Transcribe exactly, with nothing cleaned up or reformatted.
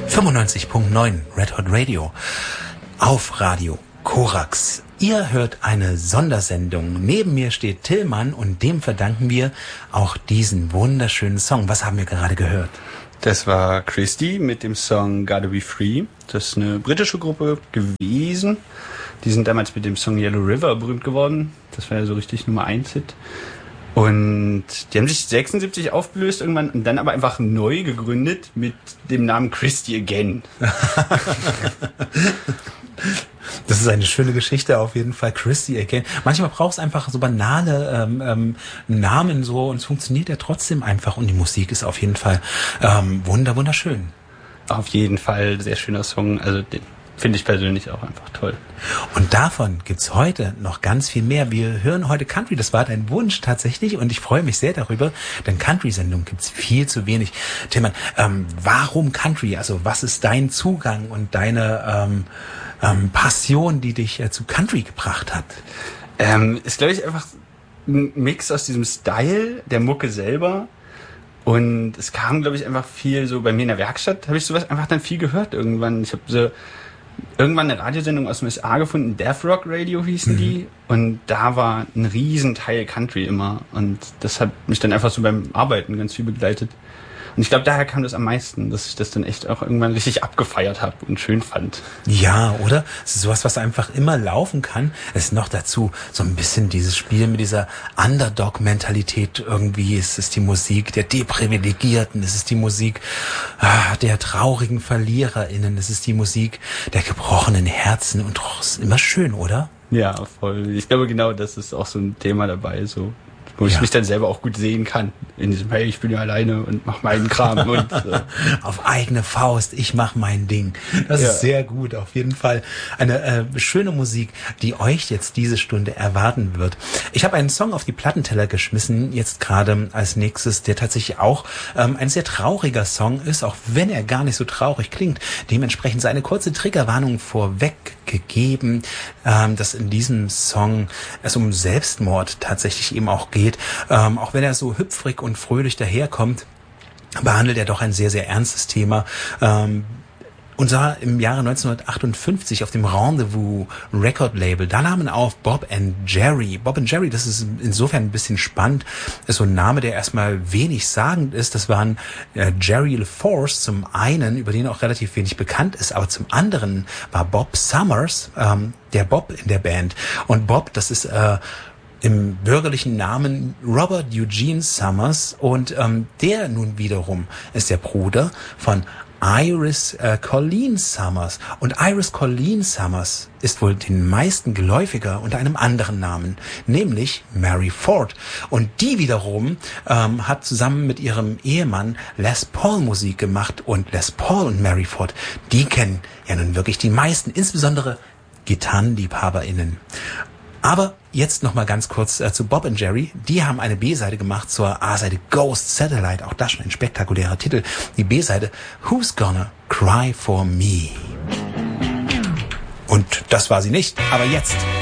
fünfundneunzig Komma neun Red Hot Radio auf Radio Korax. Ihr hört eine Sondersendung. Neben mir steht Tillmann und dem verdanken wir auch diesen wunderschönen Song. Was haben wir gerade gehört? Das war Christie mit dem Song Gotta Be Free. Das ist eine britische Gruppe gewesen. Die sind damals mit dem Song Yellow River berühmt geworden. Das war ja so richtig Nummer eins Hit. Und die haben sich sechsundsiebzig aufgelöst irgendwann und dann aber einfach neu gegründet mit dem Namen Christie Again. Das ist eine schöne Geschichte auf jeden Fall, Christie Again. Manchmal braucht es einfach so banale ähm, ähm, Namen so und es funktioniert ja trotzdem einfach und die Musik ist auf jeden Fall ähm, wunder wunderschön. Auf jeden Fall sehr schöner Song, also den finde ich persönlich auch einfach toll. Und davon gibt's heute noch ganz viel mehr. Wir hören heute Country, das war dein Wunsch tatsächlich und ich freue mich sehr darüber, denn Country-Sendungen gibt's viel zu wenig. Tillmann, ähm, warum Country? Also was ist dein Zugang und deine ähm, ähm, Passion, die dich äh, zu Country gebracht hat? Ähm, ist, glaube ich, einfach ein Mix aus diesem Style, der Mucke selber. Und es kam, glaube ich, einfach viel so bei mir in der Werkstatt, habe ich sowas einfach dann viel gehört irgendwann. Ich habe so irgendwann eine Radiosendung aus den U S A gefunden, Death Rock Radio hießen mhm. die. Und da war ein Riesenteil Country immer. Und das hat mich dann einfach so beim Arbeiten ganz viel begleitet. Und ich glaube, daher kam das am meisten, dass ich das dann echt auch irgendwann richtig abgefeiert habe und schön fand. Ja, oder? Es ist sowas, was einfach immer laufen kann. Es ist noch dazu so ein bisschen dieses Spiel mit dieser Underdog-Mentalität irgendwie. Es ist die Musik der Deprivilegierten. Es ist die Musik ah, der traurigen VerliererInnen. Es ist die Musik der gebrochenen Herzen. Und doch, ist immer schön, oder? Ja, voll. Ich glaube, genau das ist auch so ein Thema dabei, so. Wo ich ja. mich dann selber auch gut sehen kann. In diesem, hey, ich bin ja alleine und mach meinen Kram. und so. Auf eigene Faust, ich mach mein Ding. Das ja. ist sehr gut, auf jeden Fall. Eine äh, schöne Musik, die euch jetzt diese Stunde erwarten wird. Ich habe einen Song auf die Plattenteller geschmissen, jetzt gerade als nächstes, der tatsächlich auch ähm, ein sehr trauriger Song ist, auch wenn er gar nicht so traurig klingt. Dementsprechend eine kurze Triggerwarnung vorweg gegeben, ähm, dass in diesem Song es um Selbstmord tatsächlich eben auch geht. Ähm, auch wenn er so hüpfrig und fröhlich daherkommt, behandelt er doch ein sehr, sehr ernstes Thema. Ähm, und zwar im Jahre neunzehnhundertachtundfünfzig auf dem Rendezvous Record Label. Da nahmen auf Bob and Jerry. Bob and Jerry, das ist insofern ein bisschen spannend, ist so ein Name, der erstmal wenig sagend ist. Das waren äh, Jerry LaForce zum einen, über den auch relativ wenig bekannt ist, aber zum anderen war Bob Summers, ähm, der Bob in der Band. Und Bob, das ist äh, im bürgerlichen Namen Robert Eugene Summers und ähm, der nun wiederum ist der Bruder von Iris äh, Colleen Summers. Und Iris Colleen Summers ist wohl den meisten geläufiger unter einem anderen Namen, nämlich Mary Ford. Und die wiederum ähm, hat zusammen mit ihrem Ehemann Les Paul Musik gemacht. Und Les Paul und Mary Ford, die kennen ja nun wirklich die meisten, insbesondere GitarrenliebhaberInnen. Aber jetzt noch mal ganz kurz äh, zu Bob and Jerry. Die haben eine B-Seite gemacht zur A-Seite Ghost Satellite. Auch das schon ein spektakulärer Titel. Die B-Seite Who's Gonna Cry For Me? Und das war sie nicht. Aber jetzt